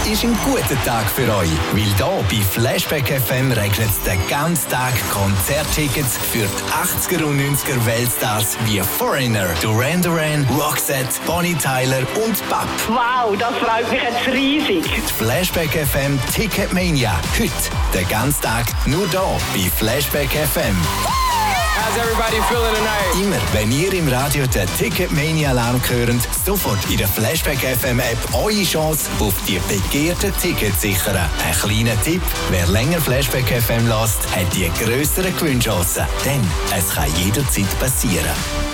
ist ein guter Tag für euch. Weil hier bei Flashback FM regnet es den ganzen Tag Konzerttickets für die 80er und 90er Weltstars wie Foreigner, Duran Duran, Roxette, Bonnie Tyler und BAP. Wow, das freut mich jetzt riesig. Die Flashback FM Ticketmania. Heute den ganzen Tag nur hier bei Flashback FM. How's everybody feeling tonight? Immer, wenn ihr im Radio den Ticketmania-Alarm hört, sofort in der Flashback FM-App eure Chance auf die begehrten Tickets sichern. Ein kleiner Tipp: wer länger Flashback FM lässt, hat die grösseren Gewinnchancen. Denn es kann jederzeit passieren.